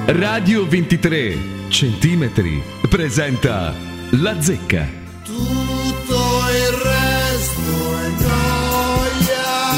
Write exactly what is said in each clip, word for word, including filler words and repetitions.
Radio ventitré centimetri presenta La Zecca. Tutto il resto è noia.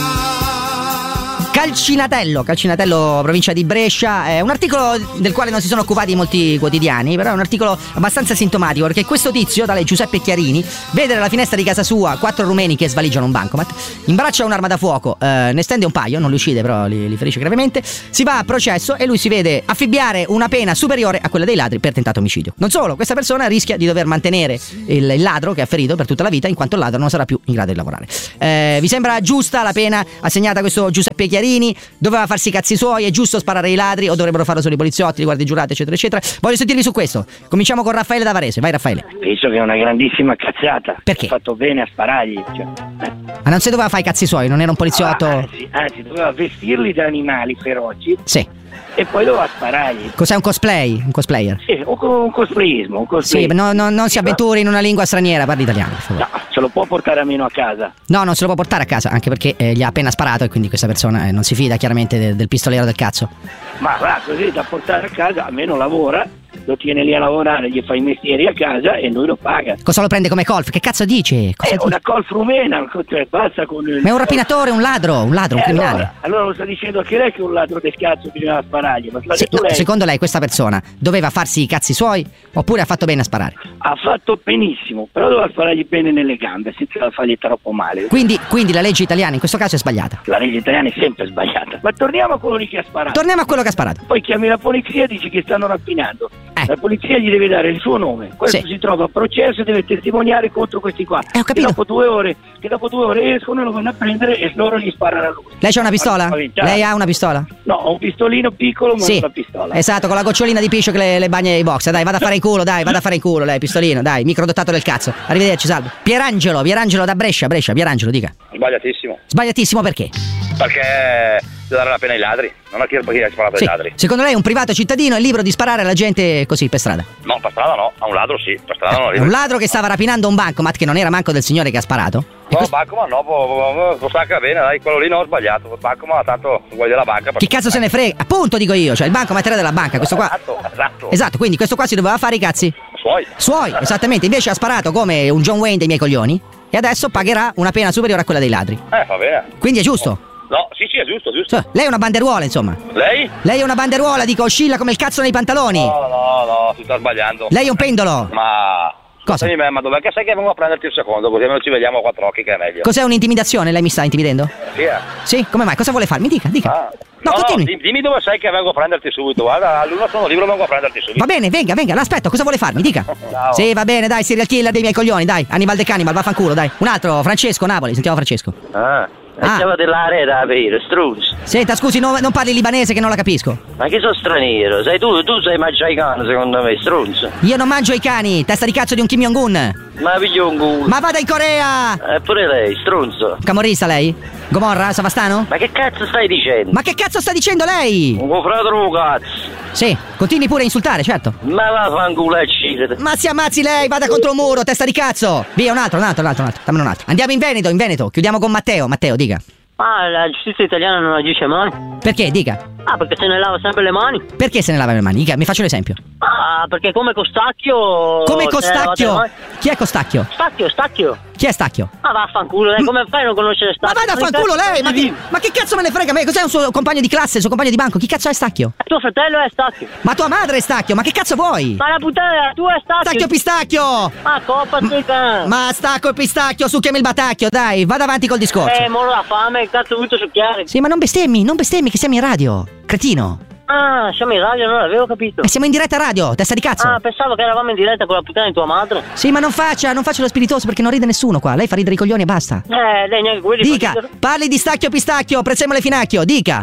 Calcinatello, Calcinatello, provincia di Brescia, è un articolo del quale non si sono occupati molti quotidiani, però è un articolo abbastanza sintomatico, perché questo tizio, tale Giuseppe Chiarini, vede dalla finestra di casa sua quattro rumeni che svaligiano un bancomat, imbraccia un'arma da fuoco, eh, ne stende un paio, non li uccide però li, li ferisce gravemente, si va a processo e lui si vede affibbiare una pena superiore a quella dei ladri per tentato omicidio. Non solo, questa persona rischia di dover mantenere il, il ladro che ha ferito per tutta la vita, in quanto il ladro non sarà più in grado di lavorare. Eh, vi sembra giusta la pena assegnata a questo Giuseppe Chiarini? Doveva farsi i cazzi suoi? È giusto sparare ai ladri o dovrebbero farlo solo i poliziotti, i guardie giurate, eccetera eccetera? Voglio sentirvi su questo. Cominciamo con Raffaele da Varese. Vai Raffaele. Penso che è una grandissima cazzata. Perché? Ha fatto bene a sparargli, cioè, eh. Ma non si doveva fare i cazzi suoi, non era un poliziotto? Ah, anzi, anzi, doveva vestirli da animali feroci. Sì. E poi doveva sparargli. Cos'è un cosplay? Un cosplayer? Sì, un, un cosplayismo, un cosplay. Sì, no, no, non si avventuri in una lingua straniera, parli italiano, per favore. No, ce lo può portare a meno a casa. No, non se lo può portare a casa, anche perché eh, gli ha appena sparato e quindi questa persona eh, non si fida chiaramente del, del pistolero del cazzo. Ma va così da portare a casa, almeno lavora, lo tiene lì a lavorare, gli fa i mestieri a casa e lui lo paga. Cosa lo prende come colf? Che cazzo dice? Cosa È dice? una colf rumena, cioè passa con il... Ma è un rapinatore, un ladro, un ladro, un Eh, criminale. allora, allora lo sta dicendo anche lei che un ladro del cazzo bisogna sparargli, ma l'ha Sì, detto no, lei. secondo lei questa persona doveva farsi i cazzi suoi oppure ha fatto bene a sparare? Ha fatto benissimo, però doveva sparargli bene nelle gambe senza fargli troppo male. Quindi, quindi la legge italiana in questo caso è sbagliata. La legge italiana è sempre sbagliata. Ma torniamo a quello lì che ha sparato. Torniamo a quello che ha sparato. Poi chiami la polizia e dici che stanno rapinando. Eh. La polizia gli deve dare il suo nome. Questo Sì. si trova a processo e deve testimoniare contro questi qua. Eh, ho capito. Che dopo due ore, che dopo due ore escono e lo vanno a prendere e loro gli sparano a lui. Lei c'ha una pistola? Lei ha una pistola? No, ho un pistolino piccolo ma Sì, non una pistola. esatto, con la gocciolina di piscio che le, le bagna i box. Dai, vada a fare in culo, dai, vada a fare in culo, lei, pistolino, dai, microdottato del cazzo. Arrivederci, salve. Pierangelo, Pierangelo da Brescia, Brescia, Pierangelo, dica. Sbagliatissimo, Sbagliatissimo perché? perché deve dare la pena ai ladri, non a chi chi ha sparato ai Sì. ladri. Secondo lei un privato cittadino è libero di sparare alla gente così per strada? No, per strada no, a un ladro sì, per strada non È arriva. un ladro che stava rapinando un bancomat che non era manco del signore che ha sparato? E No, questo- Bancomat no, può, può, può stacca bene, dai, quello lì no, ho sbagliato. Bancomat tanto vuoi della banca. Che cazzo se ne frega? Appunto dico io, cioè il bancomat era della banca, questo qua. Esatto, esatto. Esatto, quindi questo qua si doveva fare i cazzi Suoi. suoi, esattamente. Invece ha sparato come un John Wayne dei miei coglioni e adesso pagherà una pena superiore a quella dei ladri. Eh, va bene. Quindi è giusto? No, sì, sì, è giusto, giusto. Cioè, lei è una banderuola, insomma. Lei? Lei è una banderuola, dico, oscilla come il cazzo nei pantaloni. No, no, no, si sta sbagliando. Lei è un pendolo. Ma... Cosa? Scusami, ma dov'è che sai che vengo a prenderti un secondo, così almeno ci vediamo a quattro occhi che è meglio. Cos'è un'intimidazione? Lei mi sta intimidendo? Sì, eh. Sì? Come mai? Cosa vuole fare? Mi dica, dica. Ah. No, No, no, continui. di- dimmi dove sai che vengo a prenderti subito. Guarda, all'uno sono libero, vengo a prenderti subito. Va bene, venga, venga, l'aspetto, cosa vuole fare? Mi dica. Ciao. Sì, va bene, dai, serial killer dei miei coglioni, dai. Annibal De Cannibal, vaffanculo, dai. Un altro, Francesco, Napoli, sentiamo Francesco. Ah, Ah. stava dell'area da aprire, strunz. Senta, scusi, non, non parli libanese che non la capisco. Ma che sono straniero? Sei tu, tu sei mangiaicano secondo me, strunz. Io non mangio i cani, testa di cazzo di un Kim Jong-un. Ma piglio un culo. Ma vada in Corea! Eh, pure lei, strunzo. Camorrista lei? Gomorra, Savastano? Ma che cazzo stai dicendo? Ma che cazzo sta dicendo lei? Un fratello cazzo. Sì, continui pure a insultare, certo. Ma va fanculo e cicete. Ma si ammazzi lei, vada contro un muro, testa di cazzo! Via, un altro, un altro, un altro, un altro. Dammene un altro. Andiamo in Veneto, in Veneto. Chiudiamo con Matteo. Matteo, dica. Ah, la giustizia italiana non agisce mai. Perché? Dica. Ah, perché se ne lava sempre le mani. Perché se ne lava le mani? Dica, mi faccio l'esempio. Ah, perché come Costacchio. Come se ne lavate le Costacchio? mani. Chi è Costacchio? Stacchio, stacchio. Chi è Stacchio? Ma vaffanculo, lei come fai a non conoscere Ma Stacchio? vada a fanculo lei! Ma che, ma che cazzo me ne frega? Me? Cos'è un suo compagno di classe, un suo compagno di banco? Chi cazzo è Stacchio? Tuo fratello è Stacchio. Ma tua madre è Stacchio, ma che cazzo vuoi? Ma la puttana, tu è Stacchio. Stacchio pistacchio! Ma coppa secca. Ma stacco e pistacchio, succhiami il batacchio, dai, vada avanti col discorso. Eh, moro la fame, cazzo ho voluto succhiare. Sì, ma non bestemmi, non bestemmi che siamo in radio, cretino. Ah, siamo in radio, non l'avevo capito. E siamo in diretta radio, testa di cazzo. Ah, pensavo che eravamo in diretta con la puttana di tua madre. Sì, ma non faccia, non faccia lo spiritoso perché non ride nessuno qua. Lei fa ridere i coglioni e basta. Eh, lei neanche quelli fa Dica, ridere. parli di stacchio pistacchio, prezzemolo finacchio, dica.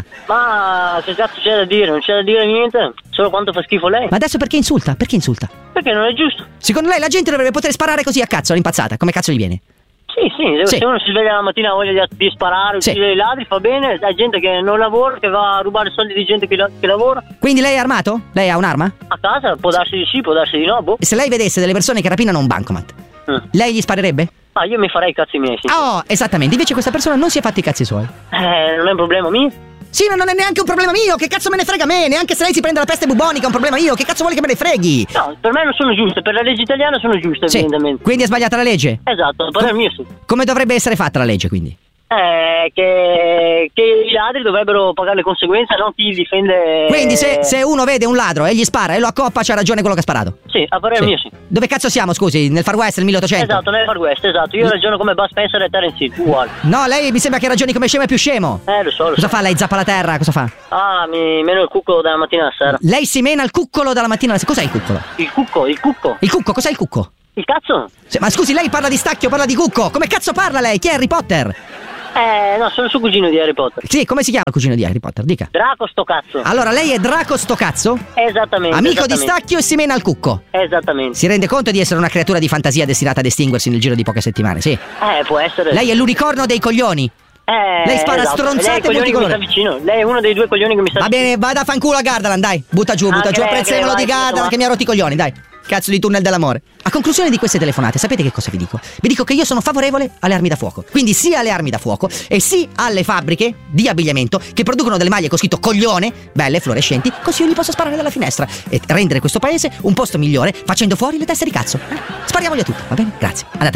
Ma che cazzo c'è da dire? Non c'è da dire niente. Solo quanto fa schifo lei. Ma adesso perché insulta? Perché insulta? Perché non è giusto. Secondo lei la gente dovrebbe poter sparare così a cazzo, all'impazzata, come cazzo gli viene? Sì, sì, deve- Sì. se uno si sveglia la mattina e ha voglia di, di sparare, Sì. uccidere i ladri, fa bene. C'è gente che non lavora, che va a rubare soldi di gente che, la- che lavora. Quindi lei è armato? Lei ha un'arma? A casa può darsi di sì, può darsi di no, boh. E se lei vedesse delle persone che rapinano un bancomat, Mm. lei gli sparerebbe? Ah, io mi farei i cazzi miei, sì. Oh, esattamente, invece questa persona non si è fatti i cazzi suoi. Eh, non è un problema mio. Sì, ma non è neanche un problema mio, che cazzo me ne frega a me? Neanche se lei si prende la peste bubonica è un problema mio, che cazzo vuole che me ne freghi? No, per me non sono giuste, per la legge italiana sono giuste, Sì, evidentemente. quindi è sbagliata la legge? Esatto, per il mio sì. Come dovrebbe essere fatta la legge, quindi? Eh, che, che i ladri dovrebbero pagare le conseguenze, non chi difende. Quindi se, se uno vede un ladro e gli spara e lo accoppa, c'ha ragione quello che ha sparato? Sì, a parere Sì. mio sì. Dove cazzo siamo, scusi? Nel Far West, nel milleottocento? Esatto, nel Far West, esatto. Io ragiono come Bud Spencer e Terence Hill, uguale. No, lei mi sembra che ragioni come scemo e più scemo. Eh, lo so, lo Cosa so. fa lei? Zappa la terra? Cosa fa? Ah, mi meno il cucco dalla mattina alla sera. Lei si mena il cuccolo dalla mattina alla sera. Cos'è il cuccolo? Il cucco, il cucco. Il cucco, cos'è il cucco? Il cazzo? Sì, ma scusi, lei parla di stacchio, parla di cucco. Come cazzo parla lei? Chi è Harry Potter? Eh, no, sono suo cugino di Harry Potter. Sì, come si chiama il cugino di Harry Potter? Dica. Draco sto cazzo. Allora, lei è Draco sto cazzo? Esattamente. Amico di esattamente. stacchio e si mena al cucco. Esattamente. Si rende conto di essere una creatura di fantasia destinata ad estinguersi nel giro di poche settimane, sì. Eh, può essere. Lei è l'unicorno dei coglioni. Eh, lei spara esatto. stronzate Lei è il coglione che mi multicolore. sta vicino. Lei è uno dei due coglioni che mi sta Va vicino. bene, vada a fanculo a Gardaland, dai. Butta giù, butta Anche giù, lei, apprezzemolo anche di lei, vai, Gardaland insomma. che mi ha rotto i coglioni, dai. Cazzo di tunnel dell'amore. A conclusione di queste telefonate, sapete che cosa vi dico? Vi dico che io sono favorevole alle armi da fuoco. Quindi sì alle armi da fuoco e sì alle fabbriche di abbigliamento che producono delle maglie con scritto coglione, belle, fluorescenti, così io gli posso sparare dalla finestra e rendere questo paese un posto migliore facendo fuori le teste di cazzo. Eh? Spariamogli a tutti, va bene? Grazie. Andate.